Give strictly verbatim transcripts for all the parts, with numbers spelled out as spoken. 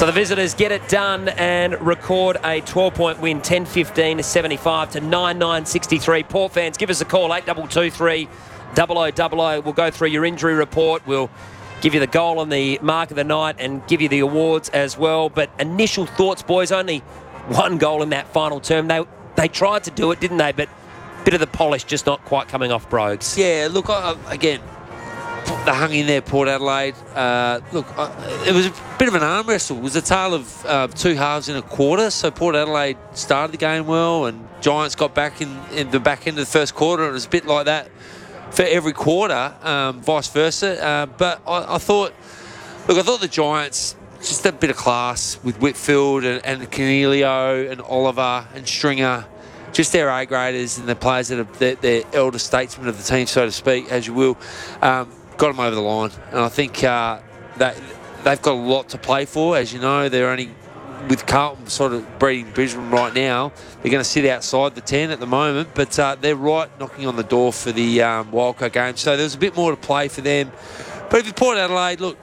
So the visitors get it done and record a twelve-point win, ten fifteen to seventy-five to nine nine sixty-three. Port fans, give us a call, eight two two three, double oh double oh. We'll go through your injury report. We'll give you the goal and the mark of the night and give you the awards as well. But initial thoughts, boys, only one goal in that final term. They they tried to do it, didn't they? But a bit of the polish just not quite coming off Brogues. Yeah, look, I, again, they hung in there, Port Adelaide. Uh, look, uh, it was a bit of an arm wrestle. It was a tale of uh, two halves in a quarter. So Port Adelaide started the game well, and Giants got back in, in the back end of the first quarter. It was a bit like that for every quarter, um, vice versa. Uh, but I, I thought, look, I thought the Giants, just a bit of class with Whitfield and, and Cornelio and Oliver and Stringer, just their A-graders and the players that are their, their elder statesmen of the team, so to speak, as you will. Um, got them over the line, and I think uh, that they've got a lot to play for. As you know, they're only, with Carlton sort of breeding Brisbane right now, they're going to sit outside the ten at the moment, but uh, they're right knocking on the door for the um, wildcard game, so there's a bit more to play for them. But if you Port Adelaide, look,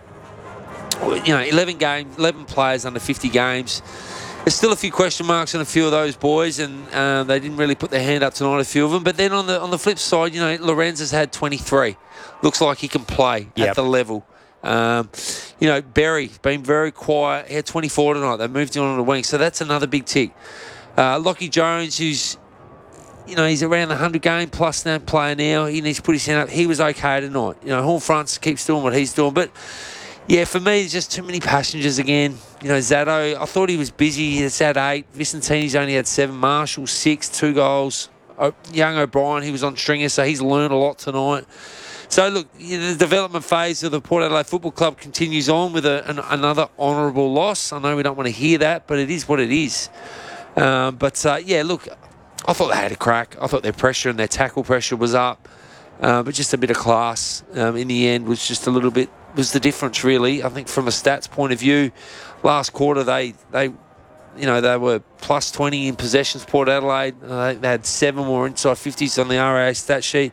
you know, eleven games, eleven players under fifty games. There's still a few question marks on a few of those boys, and uh, they didn't really put their hand up tonight, a few of them. But then on the on the flip side, you know, Lorenz has had twenty-three. Looks like he can play yep. at the level. Um, you know, Berry, been very quiet. He had twenty-four tonight. They moved him on the wing. So that's another big tick. Uh, Lockie Jones, who's, you know, he's around the one hundred game plus that player now. He needs to put his hand up. He was okay tonight. You know, Horn Fronts keeps doing what he's doing. But, yeah, for me, there's just too many passengers again. You know, Zato, I thought he was busy. He's had eight. Vicentini's only had seven. Marshall, six, two goals. O- young O'Brien, he was on stringer, so he's learned a lot tonight. So, look, you know, the development phase of the Port Adelaide Football Club continues on with a, an, another honourable loss. I know we don't want to hear that, but it is what it is. Um, but, uh, yeah, look, I thought they had a crack. I thought their pressure and their tackle pressure was up. Uh, but just a bit of class um, in the end was just a little bit, was the difference, really. I think from a stats point of view, last quarter they, they you know, they were plus twenty in possessions, Port Adelaide. Uh, they had seven more inside fifties on the R A A stat sheet.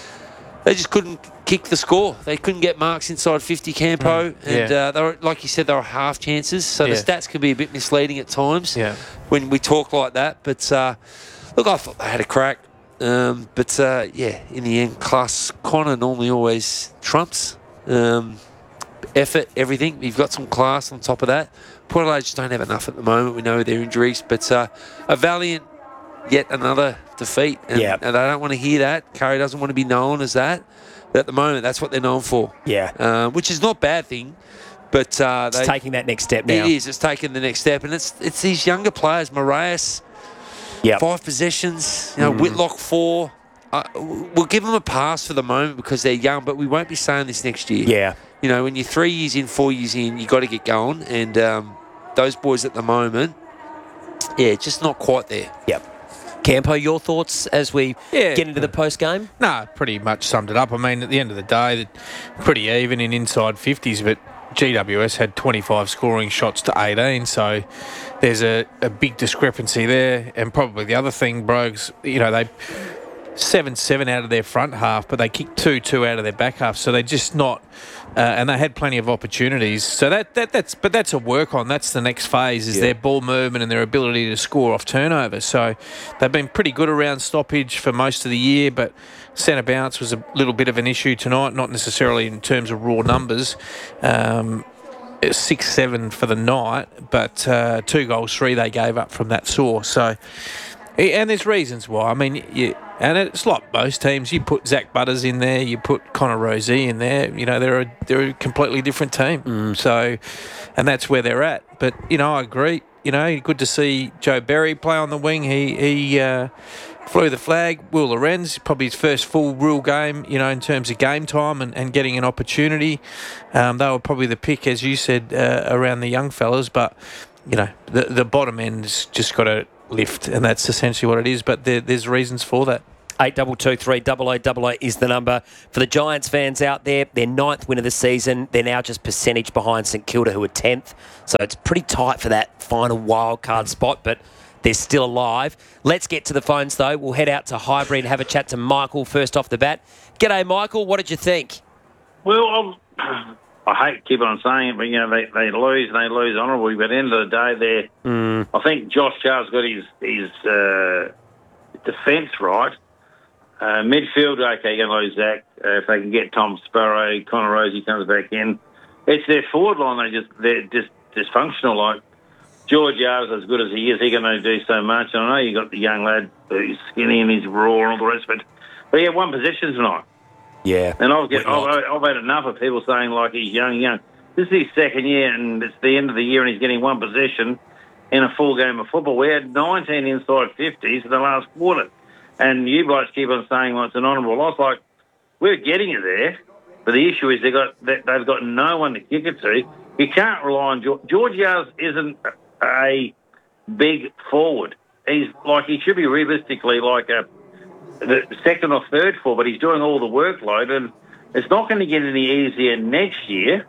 They just couldn't kick the score. They couldn't get marks inside fifty, Campo. Mm, yeah. And uh, they were, like you said, they were half chances. So yeah. the stats can be a bit misleading at times yeah. when we talk like that. But, uh, look, I thought they had a crack. Um, but, uh, yeah, in the end, class Connor normally always trumps. Um, effort, everything. You've got some class on top of that. Port Adelaide just don't have enough at the moment. We know their injuries. But uh, a valiant, yet another defeat. And, yeah. and I don't want to hear that. Curry doesn't want to be known as that. But at the moment, that's what they're known for. Yeah. Uh, which is not a bad thing. But uh, it's they, taking that next step now. It is. It's taking the next step. And it's it's these younger players. Moraes, Yep. Five possessions, you know, mm. Whitlock four. Uh, we'll give them a pass for the moment because they're young, but we won't be saying this next year. Yeah. You know, when you're three years in, four years in, you got to get going. And um, those boys at the moment, yeah, just not quite there. Yep. Campo, your thoughts as we yeah. get into the post game? No, pretty much summed it up. I mean, at the end of the day, they're pretty even in inside fifties, but G W S had twenty-five scoring shots to eighteen, so there's a, a big discrepancy there. And probably the other thing, Brogues, you know, they seven seven out of their front half, but they kicked two two out of their back half, so they're just not. Uh, and they had plenty of opportunities. So that, that that's but that's a work on. That's the next phase is yeah. their ball movement and their ability to score off turnover. So they've been pretty good around stoppage for most of the year, but centre bounce was a little bit of an issue tonight, not necessarily in terms of raw numbers. Um, six seven for the night, but uh, two goals, three they gave up from that source. So, and there's reasons why. I mean, you, and it's like most teams. You put Zach Butters in there, you put Connor Rozee in there. You know, they're a they're a completely different team. Mm. So, and that's where they're at. But you know, I agree. You know, good to see Joe Berry play on the wing. He he. Uh, Flew the flag. Will Lorenz, probably his first full real game, you know, in terms of game time and, and getting an opportunity. Um, they were probably the pick, as you said, uh, around the young fellas. But, you know, the the bottom end's just got to lift, and that's essentially what it is. But there, there's reasons for that. eight two two three, double oh double oh is the number. For the Giants fans out there, their ninth win of the season. They're now just percentage behind St Kilda, who are tenth. So it's pretty tight for that final wild card spot, but they're still alive. Let's get to the phones, though. We'll head out to Highbury and have a chat to Michael first off the bat. G'day, Michael. What did you think? Well, um, I hate to keep on saying it, but, you know, they, they lose and they lose honourably. But at the end of the day, they're, Mm. I think Josh Charles got his, his uh, defence right. Uh, midfield, okay, you're going to lose Zach. Uh, if they can get Tom Sparrow, Connor Rosie comes back in. It's their forward line, they just, they're just dysfunctional. Like, George Yar's as good as he is, he's going to do so much. And I know you got the young lad who's skinny and he's raw and all the rest of it. But he had one possession tonight. Yeah. And I've, get, I've, I've had enough of people saying, like, he's young, young. This is his second year, and it's the end of the year, and he's getting one possession in a full game of football. We had nineteen inside fifties in the last quarter. And you blokes keep on saying, well, it's an honourable loss. Like, we're getting it there, but the issue is they got, they've got no one to kick it to. You can't rely on George. George Yars isn't a big forward. He's like, he should be realistically like a the second or third forward, but he's doing all the workload, and it's not going to get any easier next year.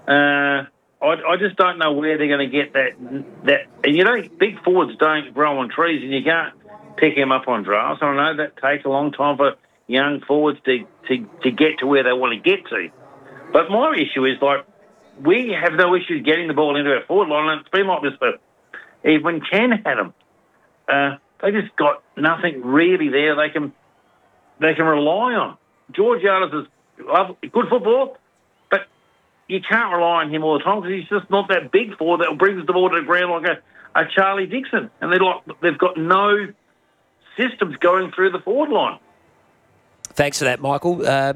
Uh, I, I just don't know where they're going to get that. That and you know, big forwards don't grow on trees, and you can't pick him up on drafts. I know that takes a long time for young forwards to, to, to get to where they want to get to. But my issue is, like, we have no issue getting the ball into our forward line, and it's been like this for even when Ken had them. Uh, they just got nothing really there they can they can rely on. George Yarders is love, good football, but you can't rely on him all the time because he's just not that big forward that brings the ball to the ground like a, a Charlie Dixon. And they're like, they've got no systems going through the forward line. Thanks for that, Michael. Uh,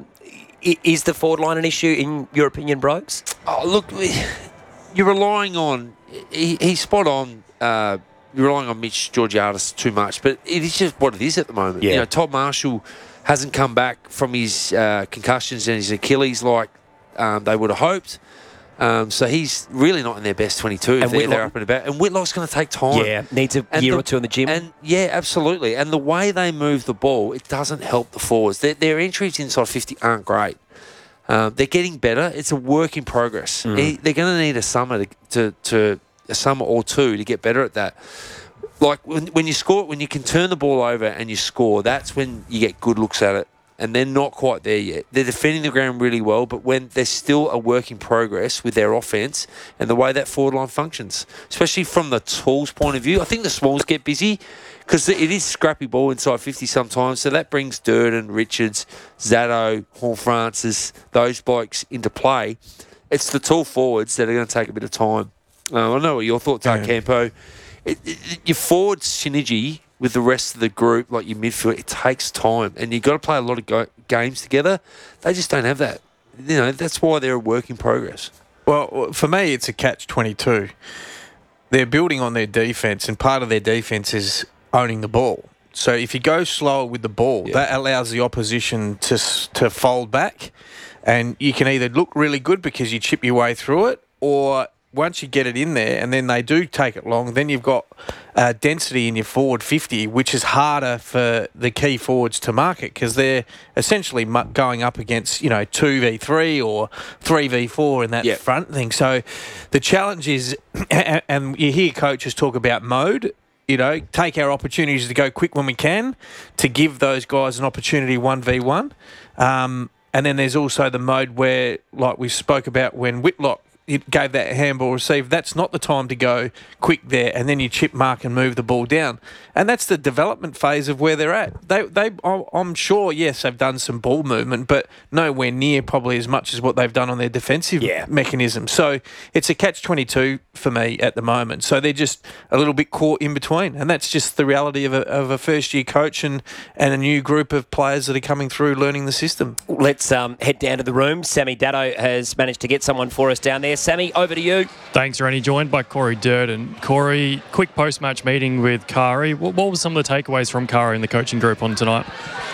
is the forward line an issue in your opinion, Brokes? Oh, look, you're relying on... He, he's spot on... Uh, You're relying on Mitch Georgiadis too much, but it is just what it is at the moment. Yeah. You know, Todd Marshall hasn't come back from his uh, concussions and his Achilles like um, they would have hoped. Um, so he's really not in their best twenty-two if And they're, Whitlock- they're up and about. And Whitlock's going to take time. Yeah, needs a And year the- or two in the gym. And yeah, absolutely. And the way they move the ball, it doesn't help the forwards. Their, their entries inside fifty aren't great. Um, they're getting better. It's a work in progress. Mm. He, they're going to need a summer to, to, to a summer or two to get better at that. Like when, when you score, when you can turn the ball over and you score, that's when you get good looks at it. And they're not quite there yet. They're defending the ground really well, but when they're still a work in progress with their offense and the way that forward line functions, especially from the tools point of view. I think the smalls get busy because it is scrappy ball inside fifty sometimes. So that brings Durden, Richards, Zato, Horn Francis, those blokes into play. It's the tall forwards that are going to take a bit of time. Uh, I know what your thoughts are, Yeah. Campo. It, it, your forward synergy with the rest of the group, like your midfield, it takes time, and you've got to play a lot of go- games together. They just don't have that. You know, that's why they're a work in progress. Well, for me, it's a catch twenty-two. They're building on their defence, and part of their defence is owning the ball. So if you go slower with the ball, Yeah. that allows the opposition to s- to fold back, and you can either look really good because you chip your way through it, or once you get it in there and then they do take it long, then you've got uh, density in your forward fifty, which is harder for the key forwards to market because they're essentially mu- going up against, you know, two v three or three v four in that Yeah. front thing. So the challenge is, and you hear coaches talk about mode, you know, take our opportunities to go quick when we can to give those guys an opportunity one v one. Um, and then there's also the mode where, like we spoke about when Whitlock it gave that handball receive, that's not the time to go quick there, and then you chip mark and move the ball down. And that's the development phase of where they're at. They, they, I'm sure, yes, they've done some ball movement, but nowhere near probably as much as what they've done on their defensive Yeah. mechanism. So it's a catch twenty-two for me at the moment. So they're just a little bit caught in between, and that's just the reality of a, of a first-year coach and, and a new group of players that are coming through learning the system. Let's um, head down to the room. Sammy Datto has managed to get someone for us down there. Sammy, over to you. Thanks, Rennie. Joined by Corey Durden. Corey, quick post-match meeting with Kari. What, what were some of the takeaways from Kari and the coaching group on tonight?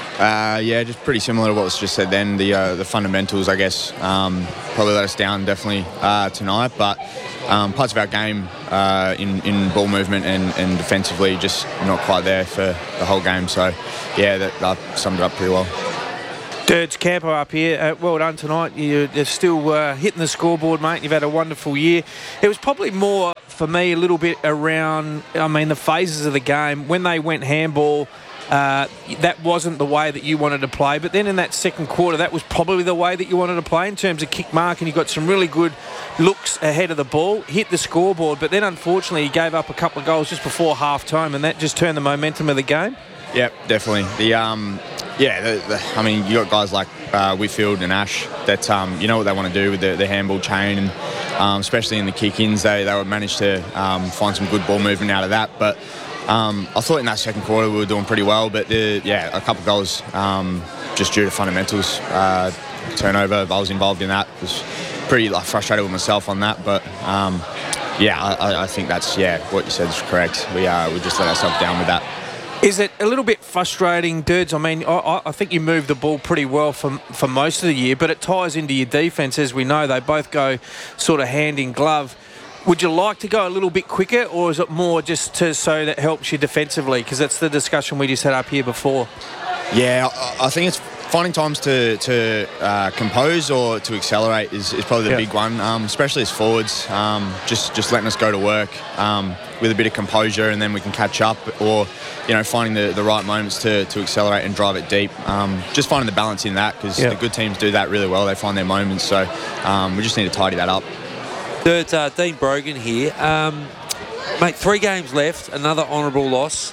Uh, yeah, just pretty similar to what was just said then. The uh, the fundamentals, I guess, um, probably let us down definitely uh, tonight. But um, parts of our game uh, in, in ball movement and, and defensively just not quite there for the whole game. So, yeah, that, that summed it up pretty well. Dirts Campo up here. Uh, well done tonight. You- You're still uh, hitting the scoreboard, mate. You've had a wonderful year. It was probably more, for me, a little bit around, I mean, the phases of the game. When they went handball, uh, that wasn't the way that you wanted to play. But then in that second quarter, that was probably the way that you wanted to play in terms of kick mark, and you got some really good looks ahead of the ball, hit the scoreboard. But then unfortunately, he gave up a couple of goals just before half time, and that just turned the momentum of the game. Yep, definitely. The um, yeah, the, the, I mean, you got guys like uh, Whitfield and Ash that um, you know what they want to do with the, the handball chain, and um, especially in the kick-ins, they they would manage to um, find some good ball movement out of that. But um, I thought in that second quarter we were doing pretty well. But the, yeah, a couple of goals um, just due to fundamentals, uh, turnover. I was involved in that. Was pretty like frustrated with myself on that, but. Um, yeah, I, I think that's yeah what you said is correct. We uh, we just let ourselves down with that. Is it a little bit frustrating, dudes? I mean, I, I think you moved the ball pretty well for, for most of the year, but it ties into your defence. As we know, they both go sort of hand in glove. Would you like to go a little bit quicker, or is it more just to so that helps you defensively? Because that's the discussion we just had up here before. Yeah, I, I think it's finding times to, to uh, compose or to accelerate is, is probably the Yeah. big one, um, especially as forwards. Um, just, just letting us go to work um, with a bit of composure, and then we can catch up, or you know, finding the, the right moments to, to accelerate and drive it deep. Um, just finding the balance in that, because Yeah. the good teams do that really well. They find their moments, so um, we just need to tidy that up. Third, uh, Dean Brogan here. Um, mate, three games left, another honourable loss.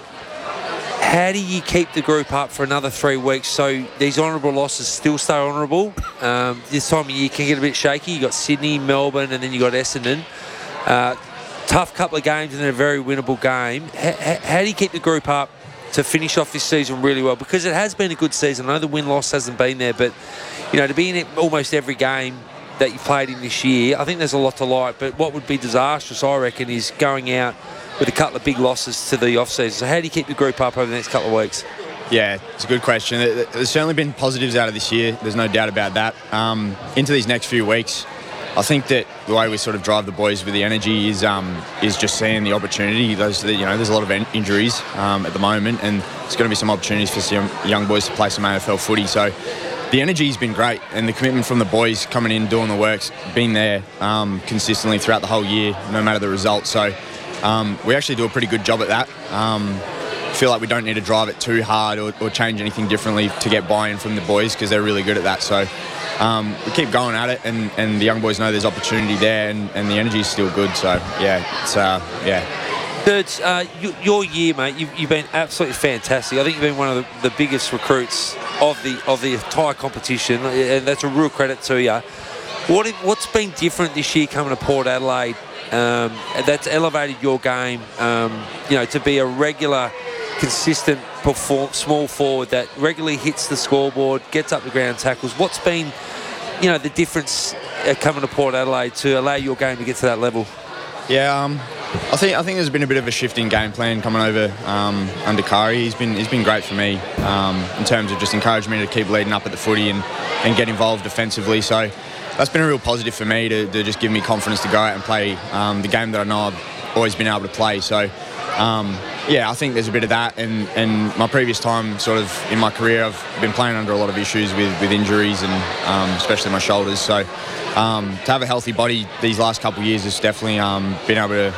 How do you keep the group up for another three weeks so these honourable losses still stay honourable? Um, this time of year can get a bit shaky. You got Sydney, Melbourne, and then you got Essendon. Uh, tough couple of games and then a very winnable game. H- h- how do you keep the group up to finish off this season really well? Because it has been a good season. I know the win-loss hasn't been there, but you know, to be in it almost every game that you played in this year, I think there's a lot to like. But what would be disastrous, I reckon, is going out with a couple of big losses to the off-season. So how do you keep the group up over the next couple of weeks? Yeah, it's a good question. There's certainly been positives out of this year. There's no doubt about that. Um, into these next few weeks, I think that the way we sort of drive the boys with the energy is um, is just seeing the opportunity. Those, you know, there's a lot of in- injuries um, at the moment, and there's going to be some opportunities for some young boys to play some A F L footy. So the energy's been great, and the commitment from the boys coming in, doing the work's been there um, consistently throughout the whole year, no matter the result. So um, we actually do a pretty good job at that. Um, feel like we don't need to drive it too hard or, or change anything differently to get buy-in from the boys, because they're really good at that. So um, we keep going at it, and, and the young boys know there's opportunity there, and, and the energy's still good. So yeah, it's uh, yeah. Thirds, uh, you, your year, mate, you've, you've been absolutely fantastic. I think you've been one of the, the biggest recruits of the of the entire competition, and that's a real credit to you. What what's been different this year coming to Port Adelaide? Um, that's elevated your game, um, you know, to be a regular, consistent perform, small forward that regularly hits the scoreboard, gets up the ground, tackles. What's been, you know, the difference uh, coming to Port Adelaide to allow your game to get to that level? Yeah, um, I think I think there's been a bit of a shift in game plan coming over um, under Kari. He's been he's been great for me um, in terms of just encouraging me to keep leading up at the footy and, and get involved defensively. So that's been a real positive for me to, to just give me confidence to go out and play um, the game that I know I've always been able to play. So um, yeah, I think there's a bit of that. And, and my previous time sort of in my career, I've been playing under a lot of issues with, with injuries and um, especially my shoulders. So um, to have a healthy body these last couple of years has definitely um, been able to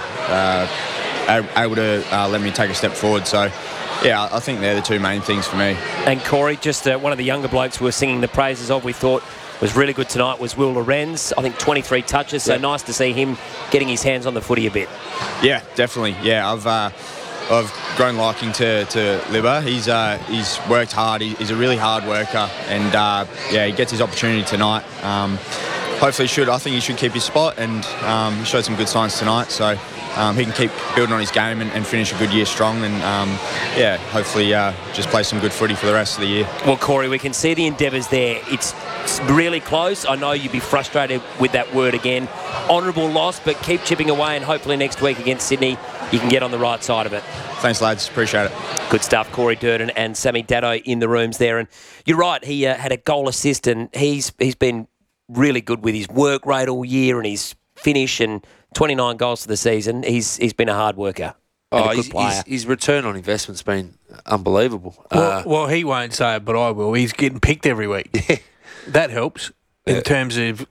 uh, able to uh, let me take a step forward. So yeah, I think they're the two main things for me. And Corey, just uh, one of the younger blokes we were singing the praises of, we thought was really good tonight, was Will Lorenz. I think twenty-three touches, so yeah. nice to see him getting his hands on the footy a bit. Yeah, definitely. Yeah, I've uh, I've grown liking to to Libba. He's uh, he's worked hard. He, he's a really hard worker, and uh, yeah, he gets his opportunity tonight. Um, hopefully, he should. I think he should keep his spot, and um, he showed some good signs tonight. So um, he can keep building on his game and, and finish a good year strong. And um, yeah, hopefully, uh, just play some good footy for the rest of the year. Well, Corey, we can see the endeavours there. It's really close. I know you'd be frustrated with that word again. Honourable loss, but keep chipping away, and hopefully next week against Sydney you can get on the right side of it. Thanks, lads. Appreciate it. Good stuff. Corey Durden and Sammy Datto in the rooms there. And you're right, he uh, had a goal assist, and he's he's been really good with his work rate all year and his finish, and twenty-nine goals for the season. He's He's been a hard worker. And Oh, a good his, player. his, his return on investment's been unbelievable. Well, Uh, well, he won't say it, but I will. He's getting picked every week. That helps in Yeah. terms of like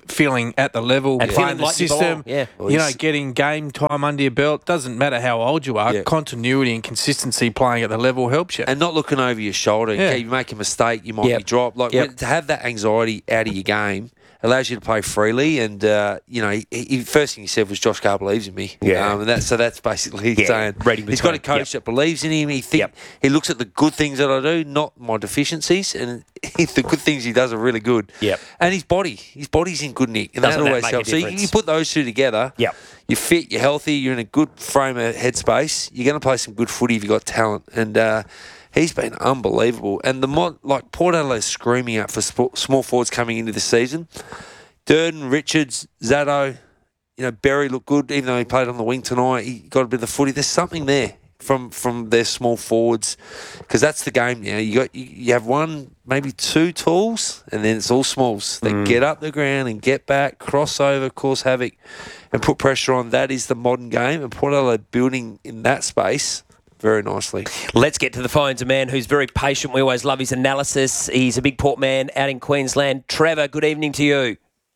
feeling at the level, And playing feeling the like you system, belong, yeah. you know, getting game time under your belt. Doesn't matter how old you are. Yeah. Continuity and consistency playing at the level helps you. And not looking over your shoulder. Yeah. Okay, you make a mistake, you might Yep. be dropped. Like Yep. when- to have that anxiety out of your game allows you to play freely. And uh, you know, he, he, first thing he said was, "Josh Carr believes in me." Yeah. Um, and that so that's basically Yeah, saying reading he's got a between. coach Yep. that believes in him. He think Yep. he looks at the good things that I do, not my deficiencies, and the good things he does are really good. Yep. And his body, his body's in good nick, and Doesn't that that always make a helps. So you, difference? you put those two together. Yep. You're fit, you're healthy, you're in a good frame of headspace. You're going to play some good footy if you've got talent. And uh, he's been unbelievable. And the mod, like Port Adelaide's screaming out for sp- small forwards coming into the season. Durden, Richards, Zato, you know, Berry looked good, even though he played on the wing tonight. He got a bit of the footy. There's something there from from their small forwards, because that's the game now. You got you, you have one, maybe two tools, and then it's all smalls. They Mm. get up the ground and get back, cross over, cause havoc, and put pressure on. That is the modern game, and Port Adelaide building in that space very nicely. Let's get to the phones. A man who's very patient. We always love his analysis. He's a big Port man out in Queensland. Trevor, good evening to you.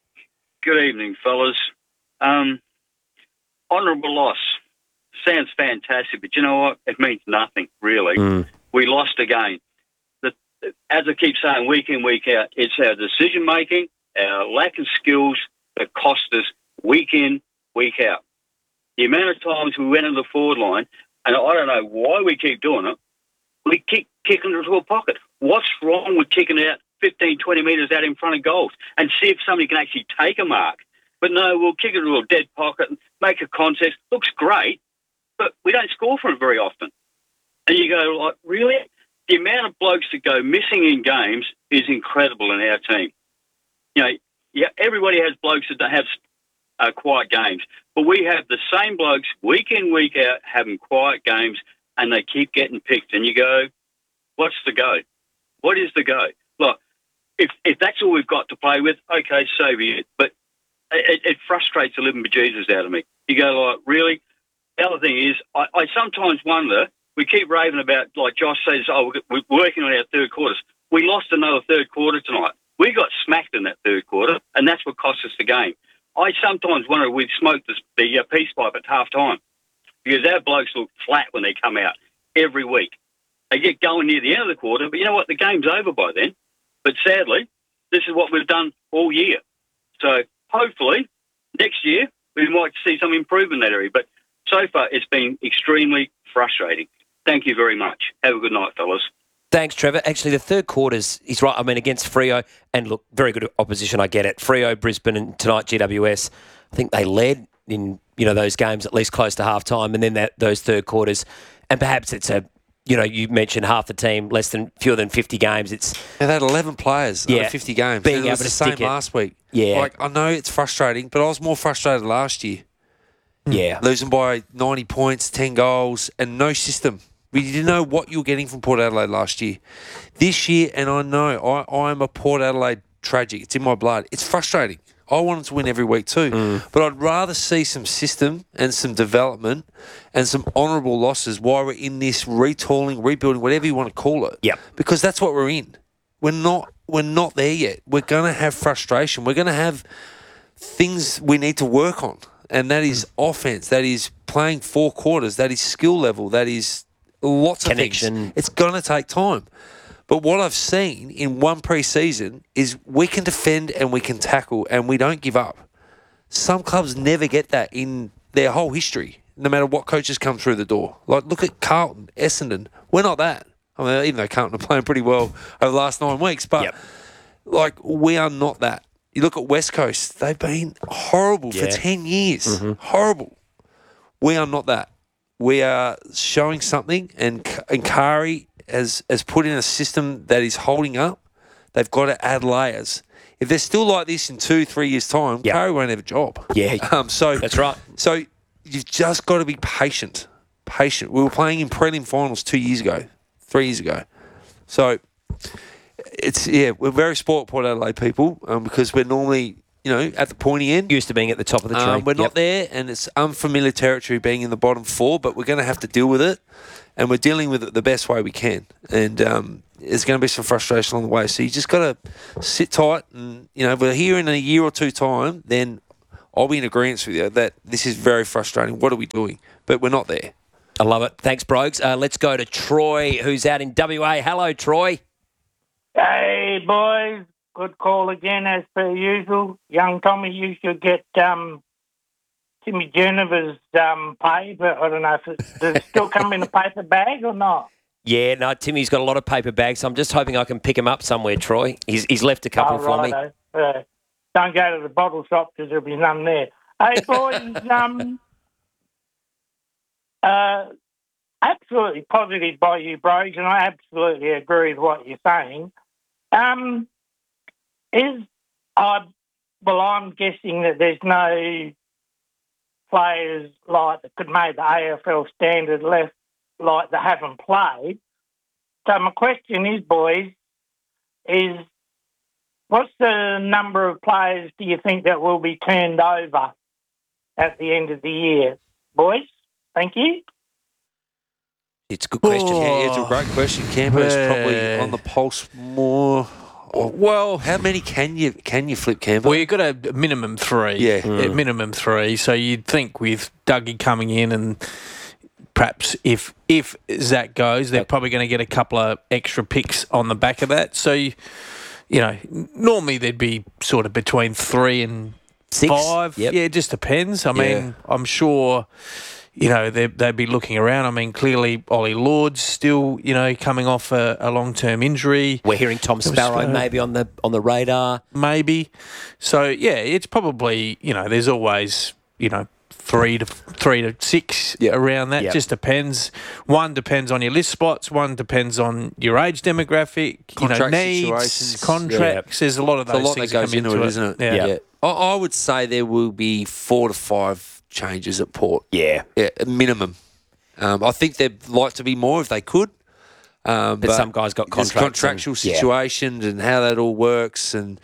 Good evening, fellas. Um, honourable loss. Sounds fantastic, but you know what? It means nothing, really. Mm. We lost again. The, as I keep saying, week in, week out, it's our decision-making, our lack of skills that cost us week in, week out. The amount of times we went in the forward line, and I don't know why we keep doing it, we keep kicking it into a pocket. What's wrong with kicking it out fifteen, twenty metres out in front of goals and see if somebody can actually take a mark? But no, we'll kick it into a dead pocket and make a contest. Looks great, but we don't score from it very often. And you go, like, really? The amount of blokes that go missing in games is incredible in our team. You know, yeah, everybody has blokes that don't have uh, quiet games, but we have the same blokes week in, week out having quiet games, and they keep getting picked. And you go, what's the go? What is the go? Look, if if that's all we've got to play with, okay, so be it. But it, it frustrates the living bejesus out of me. You go, like, really? The other thing is, I, I sometimes wonder, we keep raving about, like Josh says, oh, we're working on our third quarters. We lost another third quarter tonight. We got smacked in that third quarter, and that's what cost us the game. I sometimes wonder if we've smoked this, the uh, peace pipe at half time, because our blokes look flat when they come out every week. They get going near the end of the quarter, but you know what? The game's over by then. But sadly, this is what we've done all year. So hopefully next year we might see some improvement in that area. But so far it's been extremely frustrating. Thank you very much. Have a good night, fellas. Thanks, Trevor. Actually, the third quarter's, he's right. I mean, against Freo, and look, very good opposition, I get it. Freo, Brisbane, and tonight G W S, I think they led in, you know, those games at least close to half time, and then that those third quarters. And perhaps it's a, you know, you mentioned half the team, less than, fewer than fifty games. It's And they had eleven players Yeah. over fifty games. Being and it was able the to same stick it. last week. Yeah. Like, I know it's frustrating, but I was more frustrated last year. yeah. Losing by ninety points, ten goals, and no system. We didn't know what you were getting from Port Adelaide last year. This year, and I know I, I'm a Port Adelaide tragic. It's in my blood. It's frustrating. I wanted to win every week too. Mm. But I'd rather see some system and some development and some honourable losses while we're in this retooling, rebuilding, whatever you want to call it. Yep. Because that's what we're in. We're not we're not there yet. We're going to have frustration. We're going to have things we need to work on. And that is offense. That is playing four quarters. That is skill level. That is lots of Connection. things. It's going to take time. But what I've seen in one pre-season is we can defend and we can tackle and we don't give up. Some clubs never get that in their whole history, no matter what coaches come through the door. Like, look at Carlton, Essendon. We're not that. I mean, even though Carlton are playing pretty well over the last nine weeks, but, Yep. like, we are not that. You look at West Coast, they've been horrible Yeah. for ten years. Mm-hmm. Horrible. We are not that. We are showing something, and, and Kari has, has put in a system that is holding up. They've got to add layers. If they're still like this in two, three years' time, Yep. Kari won't have a job. Yeah. Um, so That's right. So you've just got to be patient. Patient. We were playing in prelim finals two years ago, three years ago. So it's, yeah, we're very spoilt Port Adelaide people um, because we're normally, you know, at the pointy end. Used to being at the top of the tree. Um, we're Yep. not there, and it's unfamiliar territory being in the bottom four, but we're going to have to deal with it, and we're dealing with it the best way we can. And, um, there's going to be some frustration along the way. So you just got to sit tight, and you know, if we're here in a year or two time, then I'll be in agreement with you that this is very frustrating. What are we doing? But we're not there. I love it. Thanks, Brogues. Uh, let's go to Troy, who's out in W A. Hello, Troy. Hey, boys. Good call again, as per usual. Young Tommy, you should get um, Timmy Geneva's um, pay, but I don't know if it, does it still come in a paper bag or not. Yeah, no, Timmy's got a lot of paper bags, so I'm just hoping I can pick him up somewhere, Troy. He's, he's left a couple oh, for me. Uh, don't go to the bottle shop because there'll be none there. Hey, boys, um, uh, absolutely positive by you, bros, and I absolutely agree with what you're saying. Um, is I well, I'm guessing that there's no players like that could make the A F L standard left like they haven't played. So my question is, boys, is what's the number of players do you think that will be turned over at the end of the year, boys? Thank you. It's a good question. Oh. Yeah, it's a great question. Cambo's Yeah. probably on the pulse more. Well, how many can you can you flip, Cambo? Well, you've got a minimum three. Yeah. Mm. Minimum three. So you'd think with Dougie coming in and perhaps if if Zach goes, they're probably going to get a couple of extra picks on the back of that. So, you, you know, normally there'd be sort of between three and Six. five. Yep. Yeah, it just depends. I Yeah. mean, I'm sure... You know, they'd, they'd be looking around. I mean, clearly, Ollie Lord's still, you know, coming off a, a long-term injury. We're hearing Tom Sparrow Sparrow. maybe on the on the radar. Maybe. So, yeah, it's probably, you know, there's always, you know, three to three to six Yep. around that. Yep. Just depends. One depends on your list spots. One depends on your age demographic, you know, Contract needs, situations. contracts. There's a lot of There's those a lot that things goes come into, into it, isn't it? Yeah. Yeah. I, I would say there will be four to five changes at Port. Yeah. Yeah, a minimum. Um, I think they'd like to be more if they could. Um, But some guys got there's contracts contractual and- yeah. situations and how that all works. And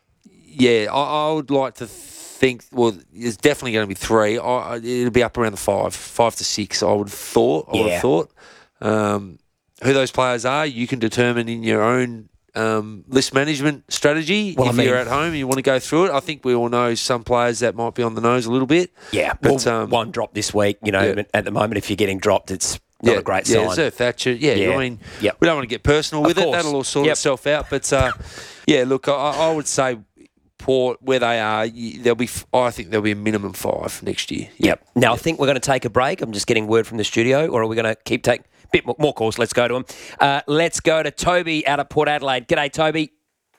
yeah, I, I would like to think, well, there's definitely going to be three. I, it'll be up around the five, five to six, I would have thought. I would Yeah. have thought. Um, who those players are, you can determine in your own um, list management strategy. Well, if I you're mean- at home and you want to go through it, I think we all know some players that might be on the nose a little bit. Yeah, But, well, um, one drop this week. You know, yeah. but at the moment, if you're getting dropped, it's not yeah, a great yeah, sign. Zerf Thatcher. Yeah, Yeah. I mean, Yep. we don't want to get personal Of with it. course. That'll all sort Yep. itself out. But uh, yeah, look, I, I would say Port, where they are, y- there'll be. f- I think there'll be a minimum five next year. Yep. Now, I think we're going to take a break. I'm just getting word from the studio, or are we going to keep take a bit more, more calls? Let's go to him. Uh, let's go to Toby out of Port Adelaide. G'day, Toby.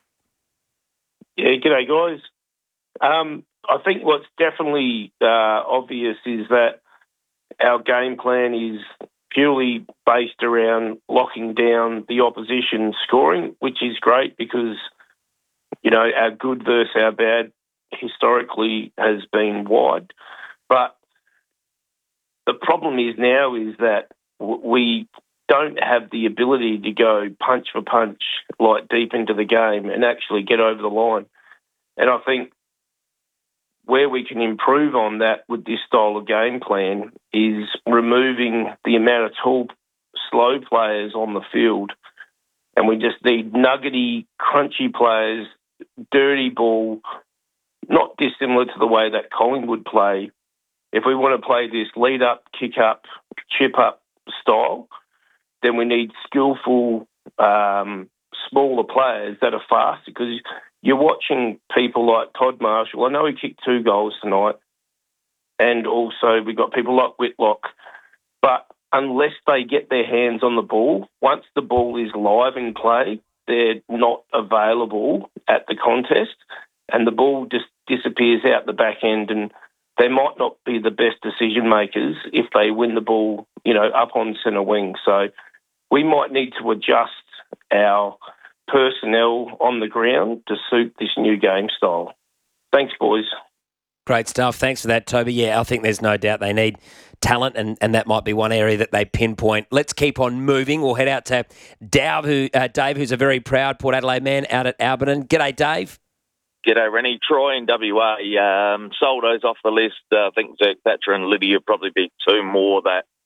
Yeah, g'day, guys. Um, I think what's definitely uh, obvious is that our game plan is purely based around locking down the opposition scoring, which is great because, you know, our good versus our bad historically has been wide. But the problem is now is that w- we don't have the ability to go punch for punch, like deep into the game and actually get over the line. And I think where we can improve on that with this style of game plan is removing the amount of tall, slow players on the field. And we just need nuggety, crunchy players, dirty ball, not dissimilar to the way that Collingwood play. If we want to play this lead up, kick up, chip up style, then we need skillful, um, smaller players that are fast, because you're watching people like Todd Marshall. I know he kicked two goals tonight, and also we've got people like Whitlock. But unless they get their hands on the ball, once the ball is live in play, they're not available at the contest, and the ball just disappears out the back end, and they might not be the best decision makers if they win the ball, you know, up on centre wing. So we might need to adjust our personnel on the ground to suit this new game style. Thanks, boys. Great stuff. Thanks for that, Toby. Yeah, I think there's no doubt they need talent, and, and that might be one area that they pinpoint. Let's keep on moving. We'll head out to Dave, who, uh, Dave, who's a very proud Port Adelaide man out at Alberton. G'day, Dave. G'day, Rennie. Troy in W A. Um, Soldo's off the list. Uh, I think Zach Thatcher and Lydia would probably be two more that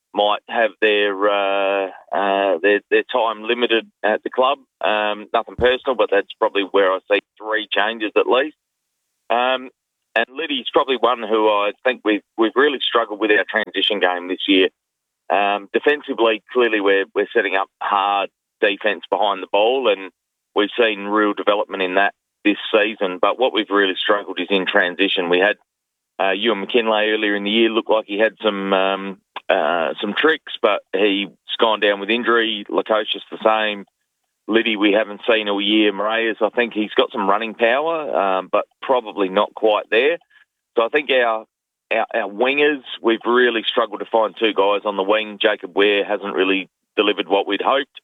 might have their uh, uh, their, their time limited at the club. Um, nothing personal, but that's probably where I see three changes at least. Um, and Liddy's probably one who I think we've we've really struggled with our transition game this year. Um, defensively, clearly we're we're setting up hard defence behind the ball, and we've seen real development in that this season. But what we've really struggled is in transition. We had uh, Ewan McKinlay earlier in the year looked like he had some um, uh, some tricks, but he's gone down with injury. Lukosius the same. Liddy we haven't seen all year. Moraes, I think he's got some running power, um, but probably not quite there. So I think our, our our wingers, we've really struggled to find two guys on the wing. Jacob Ware hasn't really delivered what we'd hoped.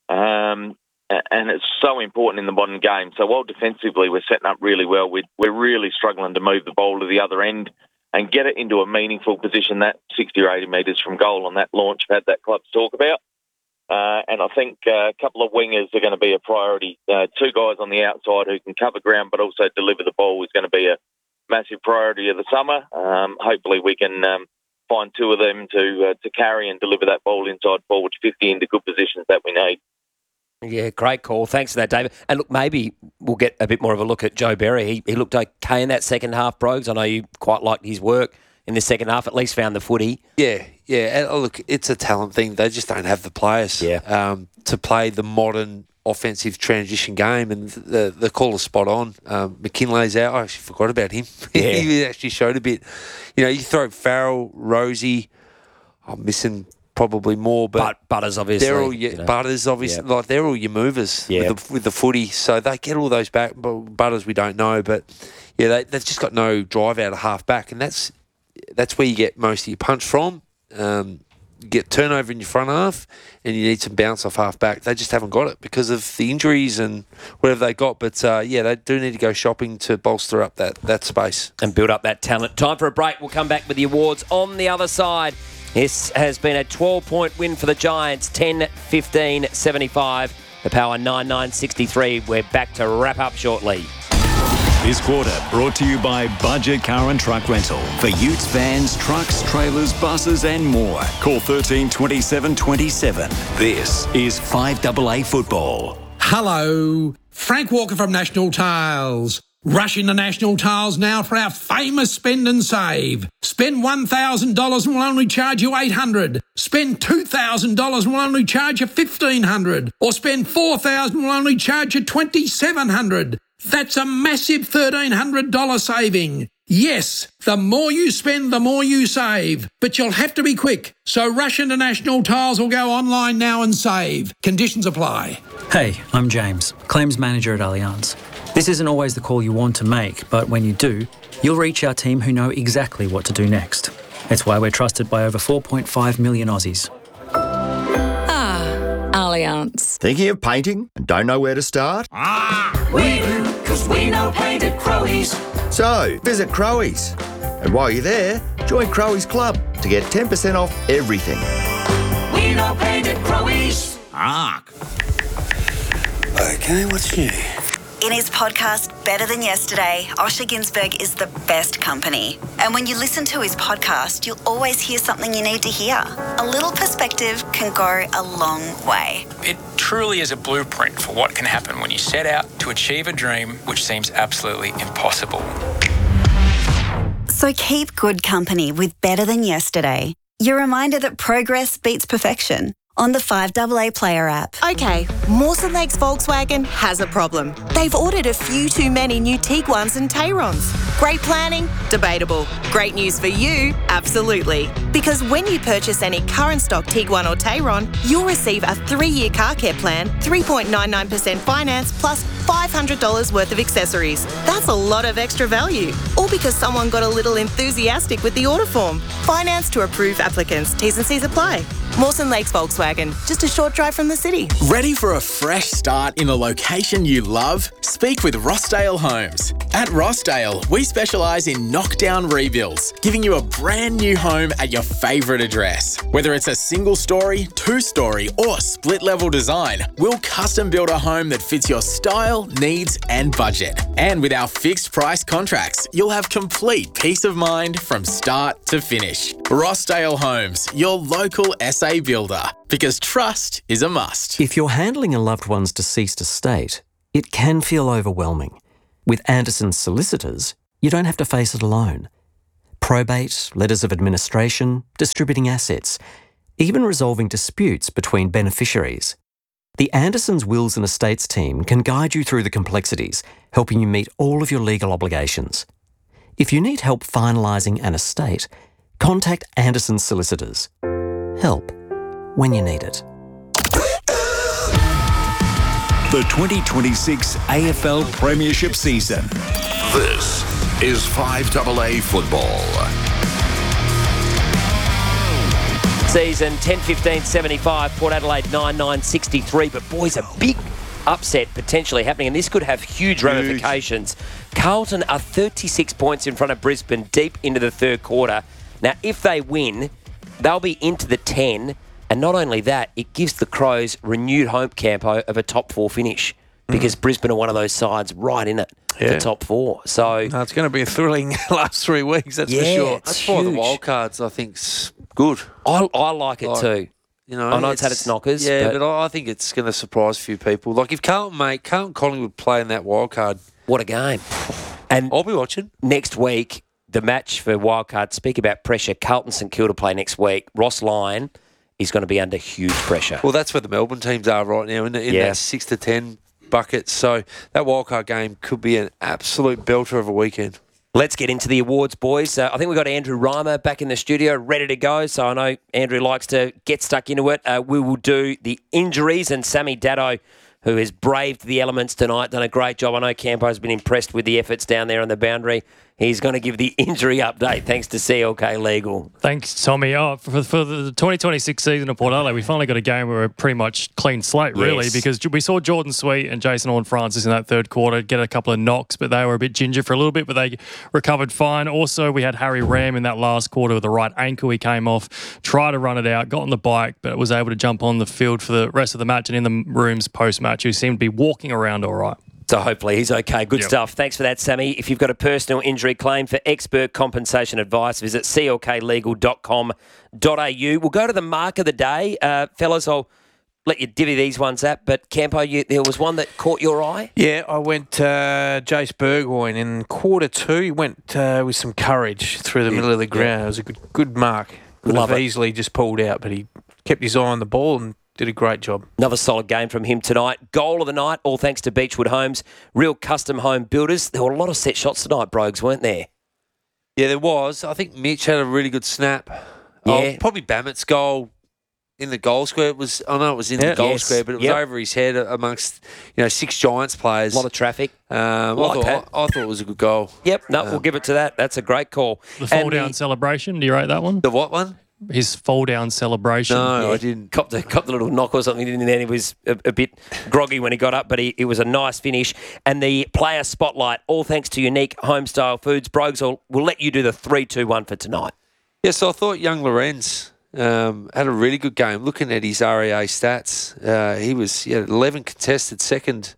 Um, and it's so important in the modern game. So while defensively we're setting up really well, we're, we're really struggling to move the ball to the other end and get it into a meaningful position, that sixty or eighty metres from goal on that launch pad that clubs talk about. Uh, and I think uh, a couple of wingers are going to be a priority. Uh, two guys on the outside who can cover ground but also deliver the ball is going to be a massive priority of the summer. Um, hopefully we can um, find two of them to uh, to carry and deliver that ball inside forward fifty into good positions that we need. Yeah, great call. Thanks for that, David. And look, maybe we'll get a bit more of a look at Joe Berry. He, he looked okay in that second half, Brogues. I know you quite liked his work in the second half, at least found the footy. Yeah, yeah. And look, it's a talent thing. They just don't have the players yeah. um, to play the modern offensive transition game, and the the call is spot on. Um, McKinlay's out. I actually forgot about him. Yeah. He actually showed a bit. You know, you throw Farrell, Rosie. I'm missing probably more, but, but Butters obviously. They're all your, you know. Butters obviously. Yeah. Like they're all your movers yeah. with, the, with the footy, so they get all those back. But Butters we don't know, but yeah, they, they've just got no drive out of half back, and that's that's where you get most of your punch from. Um, you get turnover in your front half, and you need some bounce off half back. They just haven't got it because of the injuries and whatever they got. But uh, yeah, they do need to go shopping to bolster up that that space and build up that talent. Time for a break. We'll come back with the awards on the other side. This has been a twelve-point win for the Giants, ten fifteen seventy-five. The Power nine nine sixty-three. We're back to wrap up shortly. This quarter brought to you by Budget Car and Truck Rental. For utes, vans, trucks, trailers, buses and more. Call thirteen twenty-seven twenty-seven. This is five A A Football. Hello, Frank Walker from National Tiles. Rush into National Tiles now for our famous spend and save. Spend one thousand dollars and we'll only charge you eight hundred dollars. Spend two thousand dollars and we'll only charge you fifteen hundred dollars. Or spend four thousand dollars and we'll only charge you twenty-seven hundred dollars. That's a massive thirteen hundred dollars saving. Yes, the more you spend, the more you save. But you'll have to be quick. So rush into National Tiles or go online now and save. Conditions apply. Hey, I'm James, Claims Manager at Allianz. This isn't always the call you want to make, but when you do, you'll reach our team who know exactly what to do next. It's why we're trusted by over four point five million Aussies. Ah, Allianz. Thinking of painting and don't know where to start? Ah, we do, because we know paint at Crowies. So, visit Crowies. And while you're there, join Crowies Club to get ten percent off everything. We know paint at Crowies. Ah. Okay, what's new? In his podcast, Better Than Yesterday, Osher Ginsberg is the best company. And when you listen to his podcast, you'll always hear something you need to hear. A little perspective can go a long way. It truly is a blueprint for what can happen when you set out to achieve a dream which seems absolutely impossible. So keep good company with Better Than Yesterday. Your reminder that progress beats perfection. On the five A A Player app. Okay, Mawson Lakes Volkswagen has a problem. They've ordered a few too many new Tiguans and Tayrons. Great planning? Debatable. Great news for you? Absolutely. Because when you purchase any current stock Tiguan or Tayron, you'll receive a three-year car care plan, three point nine nine percent finance, plus five hundred dollars worth of accessories. That's a lot of extra value. All because someone got a little enthusiastic with the order form. Finance to approved applicants. T's and C's apply. Mawson Lakes Volkswagen, just a short drive from the city. Ready for a fresh start in the location you love? Speak with Rossdale Homes. At Rossdale, we specialise in knockdown rebuilds, giving you a brand new home at your favourite address. Whether it's a single story, two story, or split level design, we'll custom build a home that fits your style, needs, and budget. And with our fixed price contracts, you'll have complete peace of mind from start to finish. Rossdale Homes, your local S A builder, because trust is a must. If you're handling a loved one's deceased estate, it can feel overwhelming. With Anderson's solicitors, you don't have to face it alone. Probate, letters of administration, distributing assets, even resolving disputes between beneficiaries. The Anderson's Wills and Estates team can guide you through the complexities, helping you meet all of your legal obligations. If you need help finalising an estate, contact Anderson's solicitors. Help when you need it. The twenty twenty-six A F L Premiership season. This is five A A football. Season ten fifteen seventy-five, Port Adelaide nine nine sixty-three. But boys, a big upset potentially happening, and this could have huge ramifications. Carlton are thirty-six points in front of Brisbane deep into the third quarter. Now, if they win, they'll be into the ten. And not only that, it gives the Crows renewed hope, Campo, of a top four finish because mm. Brisbane are one of those sides right in it Yeah. for top four. So No, it's going to be a thrilling last three weeks, that's Yeah, for sure. it's That's why the huge. wild cards, I think, is good. I, I like it Like, too. You know, I know it's had its knockers, Yeah, but- but, I I think it's going to surprise a few people. Like if Carlton, mate, Carlton Collingwood play in that wild card, what a game! And I'll be watching next week. The match for wildcard. Speak about pressure. Carlton St Kilda play next week. Ross Lyon is going to be under huge pressure. Well, that's where the Melbourne teams are right now in, the, in Yeah. that six to ten bucket. So that wildcard game could be an absolute belter of a weekend. Let's get into the awards, boys. Uh, I think we've got Andrew Reimer back in the studio, ready to go. So I know Andrew likes to get stuck into it. Uh, we will do the injuries, and Sammy Daddo, who has braved the elements tonight, done a great job. I know Campo's been impressed with the efforts down there on the boundary. He's going to give the injury update thanks to C L K Legal. Thanks, Tommy. Oh, for, for the twenty twenty-six season of Port Adelaide, we finally got a game where we're pretty much clean slate, really, Yes. because we saw Jordan Sweet and Jason Horne-Francis in that third quarter get a couple of knocks, but they were a bit ginger for a little bit, but they recovered fine. Also, we had Harry Ram in that last quarter with the right ankle. He came off, tried to run it out, got on the bike, but was able to jump on the field for the rest of the match and in the rooms post-match. He seemed to be walking around all right. So hopefully he's okay. Good Yep. stuff. Thanks for that, Sammy. If you've got a personal injury claim for expert compensation advice, visit c l k legal dot com dot a u. We'll go to the mark of the day. Uh, fellas, I'll let you divvy these ones up, but Campo, you, there was one that caught your eye? Yeah, I went uh, Jace Burgoyne in quarter two. He went uh, with some courage through the Yeah, middle of the yeah. ground. It was a good, good mark. Could Love have it. easily just pulled out, but he kept his eye on the ball and did a great job. Another solid game from him tonight. Goal of the night, all thanks to Beechwood Homes. Real custom home builders. There were a lot of set shots tonight, Brogues, weren't there? Yeah, there was. I think Mitch had a really good snap. Yeah. Oh, probably Bammett's goal in the goal square. It was, I know it was in Yeah. the goal Yes. square, but it was Yep. over his head amongst, you know, six Giants players. A lot of traffic. Um, I, Like thought, that. I, I thought it was a good goal. Yep, no, we'll give it to that. That's a great call. The fall And down the- celebration, do you rate that one? The what one? His fall down celebration. No, Yeah, I didn't. Copped the, copped the little knock or something, and then he was a, a bit groggy when he got up, but he, it was a nice finish. And the player spotlight, all thanks to Unique Homestyle Foods. Brogues, will we'll let you do the three two one for tonight. Yeah, so I thought young Lorenz um, had a really good game. Looking at his R A A stats, uh, he was he had eleven contested, second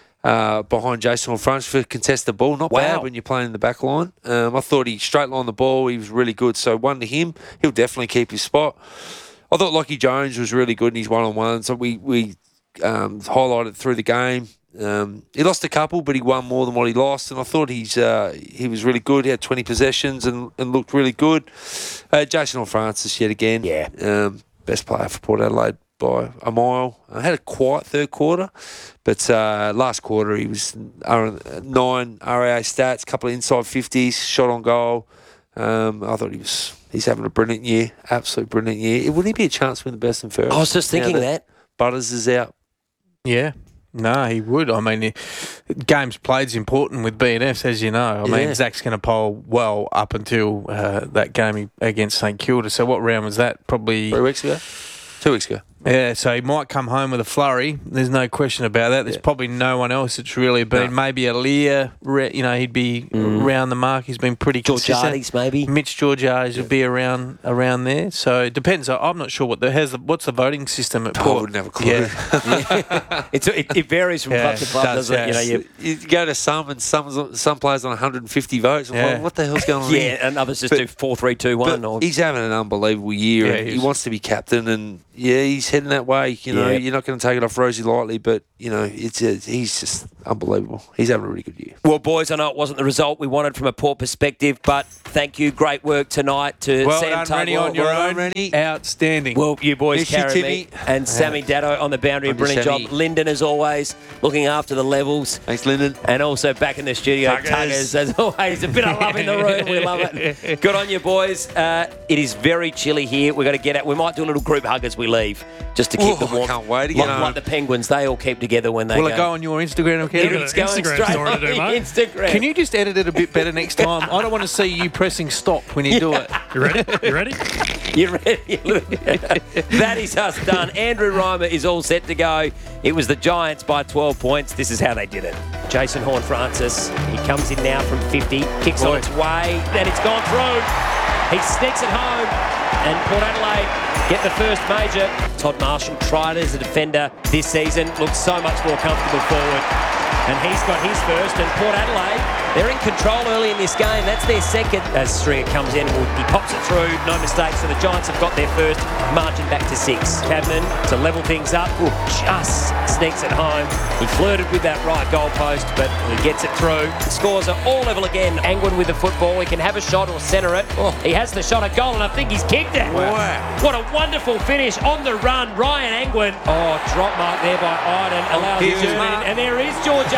uh, behind Jason Horne-Francis for contested ball. Not Wow. bad when you're playing in the back line. Um, I thought he straight line the ball. He was really good. So one to him. He'll definitely keep his spot. I thought Lockie Jones was really good in his one-on-ones. So we, we um, highlighted through the game. Um, he lost a couple, but he won more than what he lost, and I thought he's uh, he was really good. He had twenty possessions and, and looked really good. Uh, Jason Horne-Francis yet again, Yeah. um, best player for Port Adelaide by a mile. I had a quiet third quarter, but uh, last quarter he was uh, nine R A A stats, couple of inside fifties, shot on goal. Um, I thought he was he's having a brilliant year, absolute brilliant year. Wouldn't he be a chance to win the best and fairest? I was just thinking now that. Butters is out. Yeah. No, he would. I mean, he- games played's important with B N Fs, as you know. I Yeah. mean, Zach's going to poll well up until uh, that game he- against St Kilda. So what round was that? Probably Three weeks ago. Two weeks ago. Yeah, so he might come home with a flurry. There's no question about that. There's yeah. probably no one else that's really been. No. Maybe Aaliyah, you know, he'd be mm. around the mark. He's been pretty consistent. Georgiades, maybe. Mitch Georgiades yeah. would be around around there. So it depends. I'm not sure what the, how's the what's the voting system at Port. I wouldn't have a clue. Yeah. it's, it, it varies from yeah, club to club, does, doesn't yes. it? You know, you, you go to some and some some players on one hundred fifty votes. Yeah. Well, what the hell's going on? Yeah, here? and others just but, do four, three, two, one. Or... He's having an unbelievable year. Yeah, and he, he wants to be captain, and yeah, he's heading that way. You know, yeah. you're not going to take it off Rosie lightly, but you know, it's a, he's just unbelievable. He's having a really good year. Well, boys, I know it wasn't the result we wanted from a Port perspective, but thank you. Great work tonight to well Sam done, Rennie, Tugwell. on your well own. Rennie. Outstanding. Well, you boys Miss you, carry Timmy. me. And Sammy Datto on the boundary, a brilliant Sammy. job. Lyndon, as always, looking after the levels. Thanks, Lyndon. And also back in the studio, Tuggers. Tuggers, as always. A bit of love in the room. We love it. Good on you, boys. Uh, it is very chilly here. We've got to get out. We might do a little group hug as we leave, just to keep Ooh, the warmth. I can't wait to like, get home. like the Penguins, they all keep together when they Will go. it go on your Instagram account? It's going Instagram straight story on to do, mate. Instagram. Can you just edit it a bit better next time? I don't want to see you pressing stop when you do it. You ready? You ready? You ready? That is us done. Andrew Reimer is all set to go. It was the Giants by twelve points. This is how they did it. Jason Horne-Francis, he comes in now from fifty, kicks Boy. on its way, and it's gone through. He sneaks it home, and Port Adelaide get the first major. Todd Marshall tried as a defender this season, looks so much more comfortable forward. And he's got his first, and Port Adelaide, they're in control early in this game. That's their second. As Stringer comes in, he pops it through, no mistake. So the Giants have got their first, marching back to six. Cadman to level things up, Ooh, just sneaks it home. He flirted with that right goalpost, but he gets it through. Scores are all level again. Angwin with the football. He can have a shot or centre it. Oh. He has the shot at goal, and I think he's kicked it. Wow. What a wonderful finish on the run. Ryan Angwin. Oh, drop mark there by Iden. Allows him to turn in. And there is Georgiades.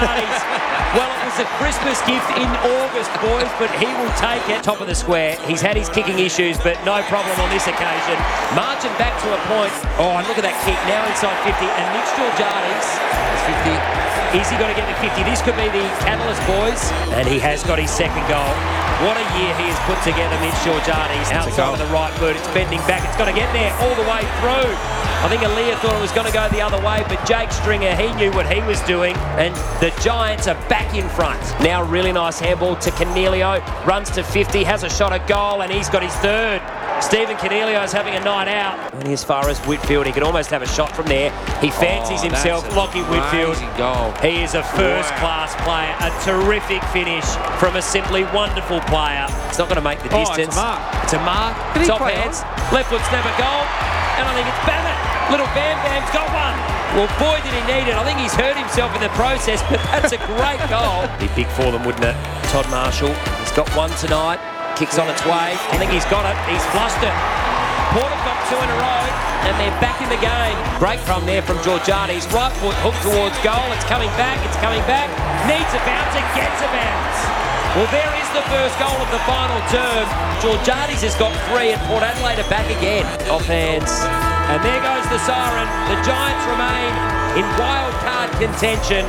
Well, it was a Christmas gift in August, boys, but he will take it. Top of the square. He's had his kicking issues, but no problem on this occasion. Marching back to a point. Oh, and look at that kick. Now inside fifty. And Mitch Georgiades. fifty. Is he going to get the fifty? This could be the catalyst, boys. And he has got his second goal. What a year he has put together, Mitch Georgiades. Outside of the right boot. It's bending back. It's got to get there all the way through. I think Aaliyah thought it was going to go the other way, but Jake Stringer, he knew what he was doing, and the Giants are back in front. Now really nice handball to Cornelio, runs to fifty, has a shot at goal, and he's got his third. Stephen Cornelio is having a night out. Only as far as Whitfield, he can almost have a shot from there. He fancies oh, himself, Lockie Whitfield. Goal. He is a first-class wow. player, a terrific finish from a simply wonderful player. It's not going to make the Oh, distance. it's a mark. It's a mark. Did he Top play hands, left foot snap a goal, and I think it's Babbitt. Little Bam Bam's got one. Well, boy, did he need it. I think he's hurt himself in the process, but that's a great goal. Be big for them, wouldn't it? Todd Marshall, he's got one tonight. Kicks on its way. I think he's got it. He's flushed it. Port have got two in a row, and they're back in the game. Great from there from Georgiades. Right foot hook towards goal. It's coming back. It's coming back. Needs a bounce. It gets a bounce. Well, there is the first goal of the final term. Georgiades has got three, and Port Adelaide are back again. Off hands. And there goes the siren. The Giants remain in wild card contention.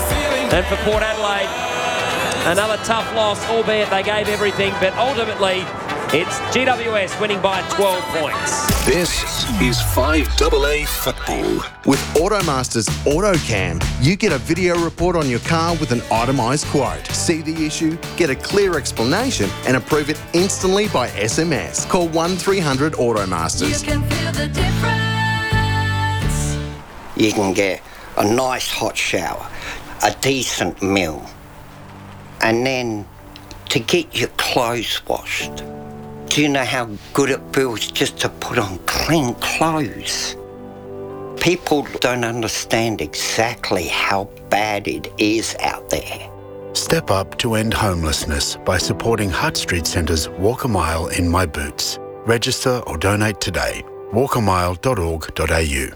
And for Port Adelaide, another tough loss, albeit they gave everything, but ultimately it's G W S winning by twelve points. This is five A A football. With Automasters AutoCam, you get a video report on your car with an itemised quote. See the issue, get a clear explanation, and approve it instantly by S M S. Call one three hundred Automasters. You can feel the difference. You can get a nice hot shower, a decent meal, and then to get your clothes washed. Do you know how good it feels just to put on clean clothes? People don't understand exactly how bad it is out there. Step up to end homelessness by supporting Hutt Street Centre's Walk a Mile in My Boots. Register or donate today. walk a mile dot org dot a u.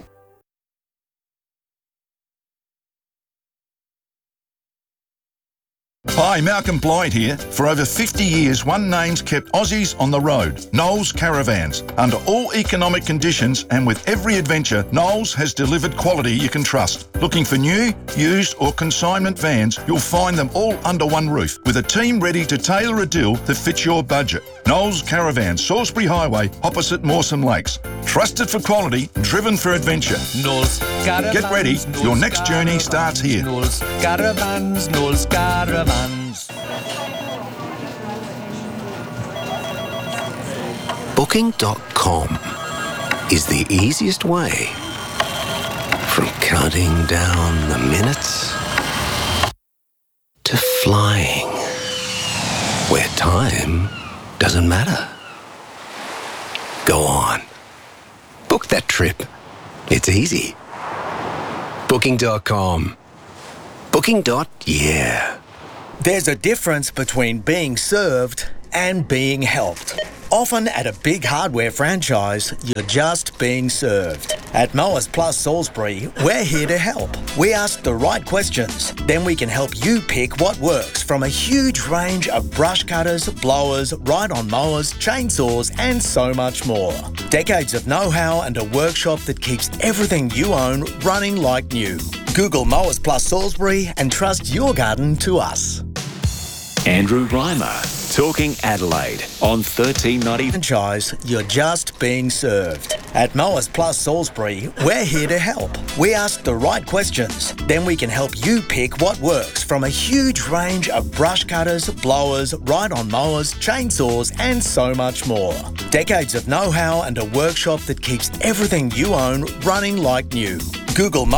Hi, Malcolm Blythe here. For over fifty years, one name's kept Aussies on the road, Knowles Caravans. Under all economic conditions and with every adventure, Knowles has delivered quality you can trust. Looking for new, used or consignment vans, you'll find them all under one roof, with a team ready to tailor a deal that fits your budget. Knowles Caravans, Salisbury Highway, opposite Mawson Lakes. Trusted for quality, driven for adventure. Knowles Caravans. Get ready, your next journey starts here. Knowles Caravans, Knowles Caravans. Booking dot com is the easiest way from counting down the minutes to flying, where time doesn't matter. Go on. Book that trip. It's easy. Booking dot com. Booking. Yeah. There's a difference between being served and being helped. Often at a big hardware franchise, you're just being served. At Mowers Plus Salisbury, we're here to help. We ask the right questions, then we can help you pick what works from a huge range of brush cutters, blowers, ride-on mowers, chainsaws, and so much more. Decades of know-how and a workshop that keeps everything you own running like new. Google Mowers Plus Salisbury and trust your garden to us. Andrew Reimer, talking Adelaide on thirteen ninety. Franchise, you're just being served. At Mowers Plus Salisbury, we're here to help. We ask the right questions, then we can help you pick what works from a huge range of brush cutters, blowers, ride-on mowers, chainsaws, and so much more. Decades of know-how and a workshop that keeps everything you own running like new. Google